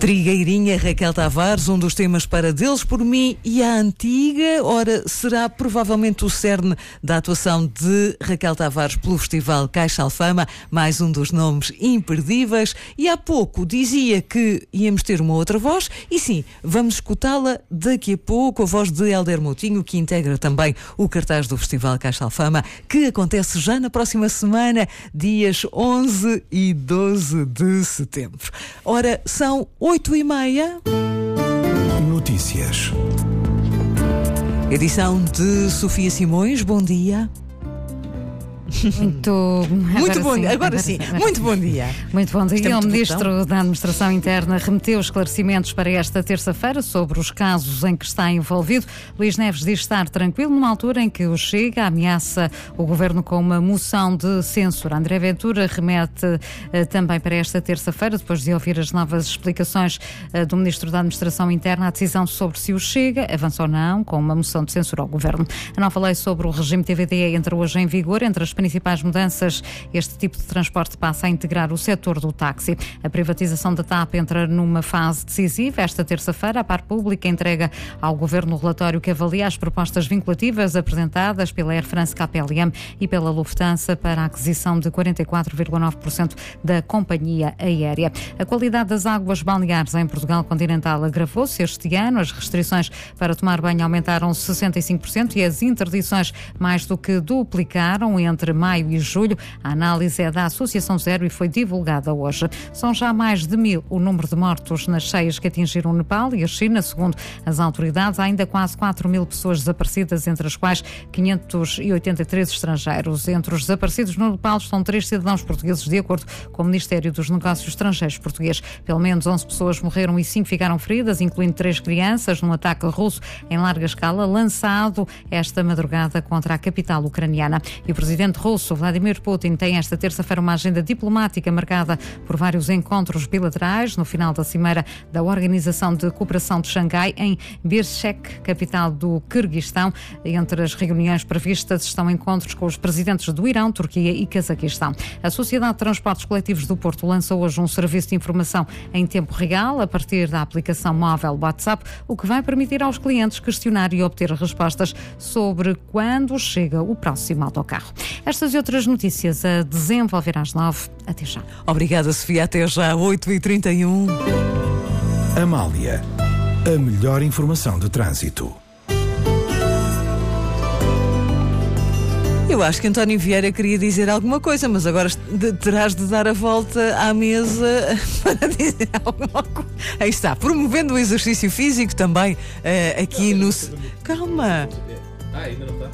Trigueirinha, Raquel Tavares, um dos temas para Deles por Mim e a Antiga. Ora, será provavelmente o cerne da atuação de Raquel Tavares pelo Festival Caixa Alfama, mais um dos nomes imperdíveis. E há pouco dizia que íamos ter uma outra voz, e sim, vamos escutá-la daqui a pouco, a voz de Hélder Moutinho, que integra também o cartaz do Festival Caixa Alfama, que acontece já na próxima semana, dias 11 e 12 de setembro. Ora, são 8h30. Notícias. Edição de Sofia Simões, bom dia. Muito bom dia. Agora sim, muito bom dia. Muito bom dia. O Ministro da Administração Interna remeteu esclarecimentos para esta terça-feira sobre os casos em que está envolvido. Luís Neves diz estar tranquilo numa altura em que o Chega ameaça o Governo com uma moção de censura. André Ventura remete também para esta terça-feira, depois de ouvir as novas explicações do Ministro da Administração Interna, a decisão sobre se o Chega avança ou não com uma moção de censura ao Governo. A nova lei sobre o regime TVD entra hoje em vigor. Entre as principais mudanças, este tipo de transporte passa a integrar o setor do táxi. A privatização da TAP entra numa fase decisiva. Esta terça-feira, a Par Pública entrega ao Governo o relatório que avalia as propostas vinculativas apresentadas pela Air France KPLM e pela Lufthansa para a aquisição de 44,9% da companhia aérea. A qualidade das águas balneares em Portugal continental agravou-se este ano. As restrições para tomar banho aumentaram 65% e as interdições mais do que duplicaram entre maio e julho. A análise é da Associação Zero e foi divulgada hoje. São já mais de 1.000 o número de mortos nas cheias que atingiram o Nepal e a China. Segundo as autoridades, há ainda quase 4.000 pessoas desaparecidas, entre as quais 583 estrangeiros. Entre os desaparecidos no Nepal estão 3 cidadãos portugueses, de acordo com o Ministério dos Negócios Estrangeiros português. Pelo menos 11 pessoas morreram e 5 ficaram feridas, incluindo 3 crianças, num ataque russo em larga escala lançado esta madrugada contra a capital ucraniana. E o presidente russo, Vladimir Putin, tem esta terça-feira uma agenda diplomática marcada por vários encontros bilaterais no final da cimeira da Organização de Cooperação de Xangai, em Bishkek, capital do Quirguistão. Entre as reuniões previstas estão encontros com os presidentes do Irão, Turquia e Cazaquistão. A Sociedade de Transportes Coletivos do Porto lança hoje um serviço de informação em tempo real a partir da aplicação móvel WhatsApp, o que vai permitir aos clientes questionar e obter respostas sobre quando chega o próximo autocarro. Estas e outras notícias a desenvolver às 9. Até já. Obrigada, Sofia. Até já, 8h31. Amália, a melhor informação de trânsito. Eu acho que António Vieira queria dizer alguma coisa, mas agora terás de dar a volta à mesa para dizer alguma coisa. Aí está, promovendo o exercício físico também aqui no... Calma. Ainda não está?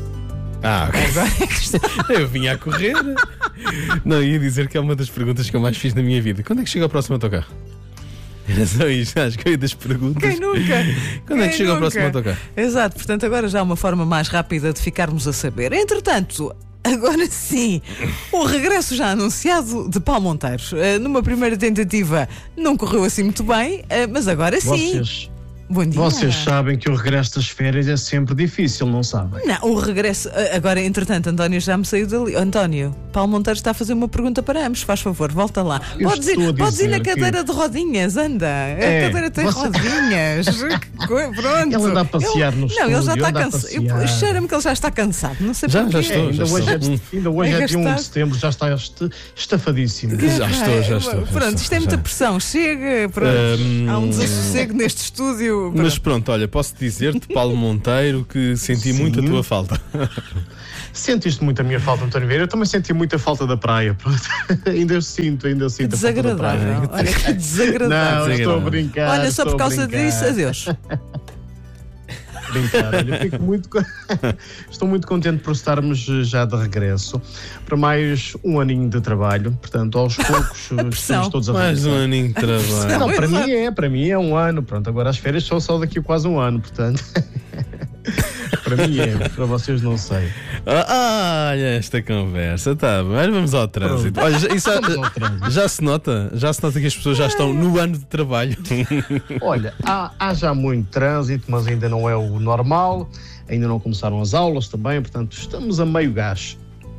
Ok. Eu vinha a correr. Não, ia dizer que é uma das perguntas que eu mais fiz na minha vida. Quando é que chega o próximo autocarro? Era só isto, acho que é das perguntas. Quem nunca? Quando é que chega o próximo autocarro? Exato, portanto agora já há uma forma mais rápida de ficarmos a saber. Entretanto, agora sim, o regresso já anunciado de Paulo Monteiro. Numa primeira tentativa não correu assim muito bem, mas agora sim. Bom dia. Vocês sabem que o regresso das férias é sempre difícil, não sabem? Não, o regresso... Agora, entretanto, António já me saiu dali. António, Paulo Monteiro está a fazer uma pergunta para ambos. Faz favor, volta lá. Podes ir na cadeira de rodinhas, anda. A cadeira tem rodinhas. Pronto. Ele anda a passear no estúdio. Não, ele já está cansado. Cheira-me que ele já está cansado. Não sei já porquê. estou. Ainda hoje é dia 1 de setembro, já está estafadíssimo. Já estou. Pronto, isto é muita pressão. Chega, pronto. Há um desassossego neste estúdio. Mas pronto, olha, posso dizer-te, Paulo Monteiro, que senti muito a tua falta. Sentiste muito a minha falta, António Vieira? Eu também senti muita falta da praia. Pronto. Ainda eu sinto a falta da praia. Olha, que desagradável. Não, estou a brincar. Olha, só por causa disso, adeus. Brincar. Olha, estou muito contente por estarmos já de regresso para mais um aninho de trabalho. Portanto, aos poucos estamos todos a mais um aninho de trabalho. Não, para mim é um ano. Pronto, agora as férias só daqui a quase um ano, portanto. Para mim é, para vocês não sei. Olha esta conversa, tá bem, vamos ao trânsito. Olha, isso já se nota que as pessoas já estão no ano de trabalho. Olha, há já muito trânsito, mas ainda não é o normal, ainda não começaram as aulas também, portanto estamos a meio gás.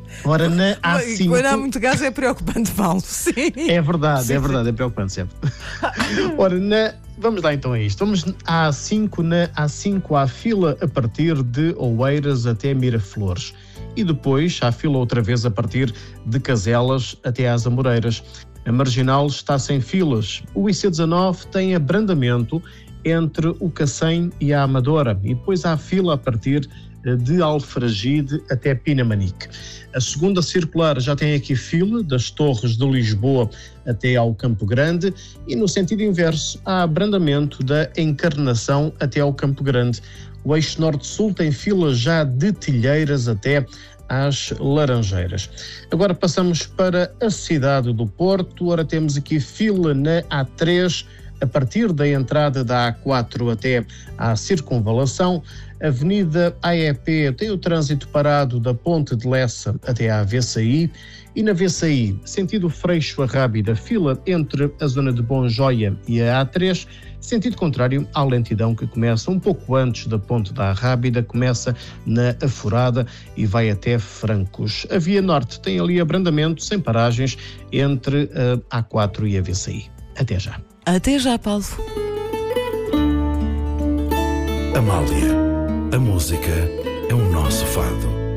Ora, na A5... Quando há muito gás é preocupante, Paulo. Sim. É verdade, é preocupante sempre. Ora, vamos lá então a isto. Vamos à A5, na A5 há fila a partir de Oeiras até Miraflores. E depois há fila outra vez a partir de Caselas até às Amoreiras. A Marginal está sem filas. O IC19 tem abrandamento entre o Cacém e a Amadora. E depois há fila a partir de Alfragide até Pinamanique. A segunda circular já tem aqui fila das Torres de Lisboa até ao Campo Grande e no sentido inverso há abrandamento da Encarnação até ao Campo Grande. O eixo norte-sul tem fila já de Tilheiras até às Laranjeiras. Agora passamos para a cidade do Porto. Ora, temos aqui fila na A3 a partir da entrada da A4 até à Circunvalação. Avenida AEP tem o trânsito parado da Ponte de Lessa até à VCI e na VCI, sentido Freixo a Rábida, fila entre a zona de Bom Joia e a A3, sentido contrário à lentidão que começa um pouco antes da Ponte da Rábida, começa na Aforada e vai até Francos. A Via Norte tem ali abrandamento sem paragens entre a A4 e a VCI. Até já. Até já, Paulo. Amália, a música é o nosso fado.